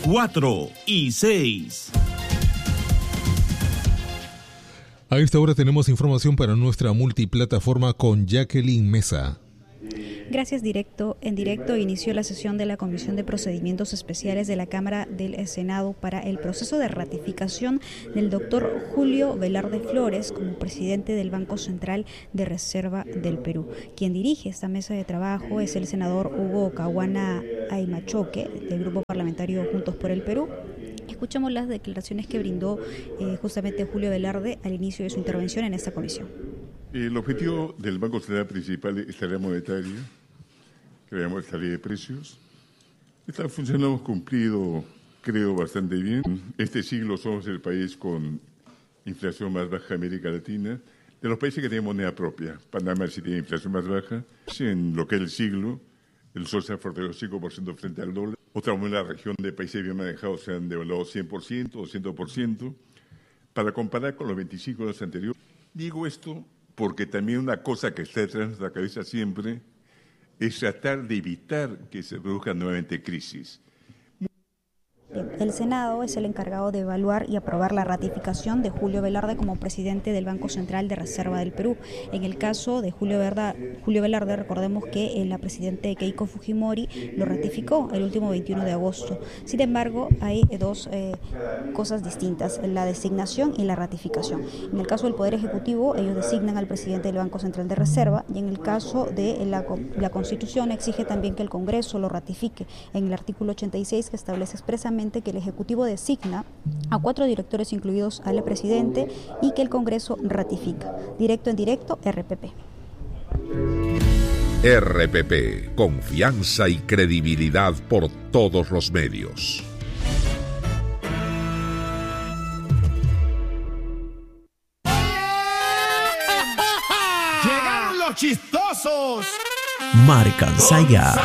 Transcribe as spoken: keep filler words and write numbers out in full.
cuatro y seis. A esta hora tenemos información para nuestra multiplataforma con Jacqueline Mesa. Gracias, directo. En directo inició la sesión de la Comisión de Procedimientos Especiales de la Cámara del Senado para el proceso de ratificación del doctor Julio Velarde Flores como presidente del Banco Central de Reserva del Perú. Quien dirige esta mesa de trabajo es el senador Hugo Caguana Aymachoque, del Grupo Parlamentario Juntos por el Perú. Escuchamos las declaraciones que brindó eh, justamente Julio Velarde al inicio de su intervención en esta comisión. El objetivo del Banco Central principal es la ley monetaria, creamos esta ley de precios. Esta función la hemos cumplido, creo, bastante bien. Este siglo somos el país con inflación más baja de América Latina. De los países que tienen moneda propia, Panamá sí tiene inflación más baja. En lo que es el siglo, el sol se ha fortalecido cinco por ciento frente al dólar. Otra moneda en la región de países bien manejados se han devaluado cien por ciento, doscientos por ciento. Para comparar con los veinticinco años anteriores, digo esto porque también una cosa que está detrás de nuestra cabeza siempre es tratar de evitar que se produzcan nuevamente crisis. El Senado es el encargado de evaluar y aprobar la ratificación de Julio Velarde como presidente del Banco Central de Reserva del Perú. En el caso de Julio Velarde, Julio Velarde recordemos que la presidenta Keiko Fujimori lo ratificó el último veintiuno de agosto. Sin embargo, hay dos eh, cosas distintas, la designación y la ratificación. En el caso del Poder Ejecutivo, ellos designan al presidente del Banco Central de Reserva, y en el caso de la, la Constitución exige también que el Congreso lo ratifique en el artículo ochenta y seis, que establece expresamente que el Ejecutivo designa a cuatro directores, incluidos al presidente, y que el Congreso ratifica. Directo en directo, R P P. R P P, confianza y credibilidad por todos los medios. ¡Llegaron los chistosos! Marcan Saya.